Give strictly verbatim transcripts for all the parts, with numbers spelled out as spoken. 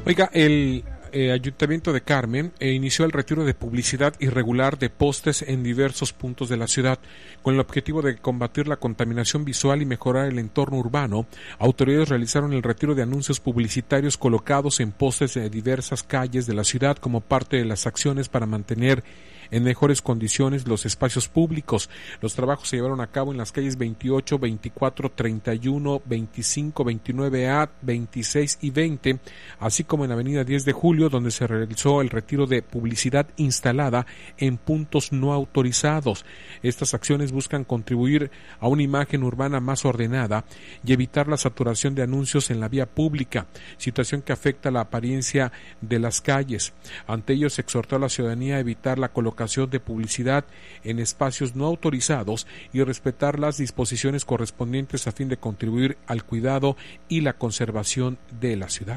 Oiga, el eh, Ayuntamiento de Carmen eh, inició el retiro de publicidad irregular de postes en diversos puntos de la ciudad. Con el objetivo de combatir la contaminación visual y mejorar el entorno urbano, autoridades realizaron el retiro de anuncios publicitarios colocados en postes de diversas calles de la ciudad como parte de las acciones para mantener en mejores condiciones los espacios públicos. Los trabajos se llevaron a cabo en las calles veintiocho, veinticuatro, treinta y uno, veinticinco, veintinueve A, veintiséis y veinte, así como en la avenida diez de julio, donde se realizó el retiro de publicidad instalada en puntos no autorizados. Estas acciones buscan contribuir a una imagen urbana más ordenada y evitar la saturación de anuncios en la vía pública, situación que afecta la apariencia de las calles. Ante ello, se exhortó a la ciudadanía a evitar la colocación de publicidad en espacios no autorizados y respetar las disposiciones correspondientes a fin de contribuir al cuidado y la conservación de la ciudad.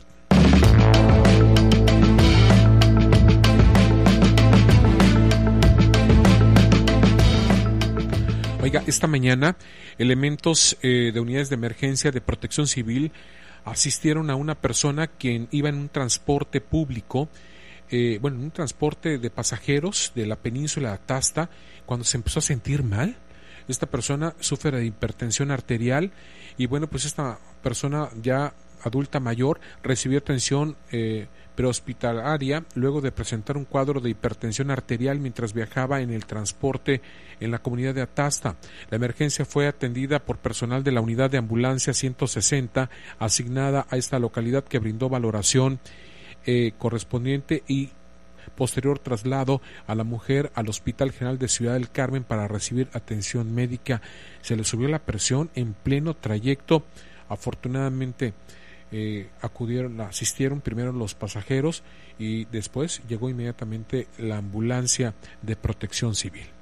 Oiga, esta mañana elementos eh, de unidades de emergencia de Protección Civil asistieron a una persona quien iba en un transporte público, eh, bueno, en un transporte de pasajeros de la península de Atasta, cuando se empezó a sentir mal. Esta persona sufre de hipertensión arterial y bueno, pues esta persona ya adulta mayor recibió atención eh, prehospitalaria luego de presentar un cuadro de hipertensión arterial mientras viajaba en el transporte en la comunidad de Atasta. La emergencia fue atendida por personal de la unidad de ambulancia ciento sesenta asignada a esta localidad, que brindó valoración eh, correspondiente y posterior traslado a la mujer al Hospital General de Ciudad del Carmen para recibir atención médica. Se le subió la presión en pleno trayecto. Afortunadamente eh, acudieron, asistieron primero los pasajeros y después llegó inmediatamente la ambulancia de Protección Civil.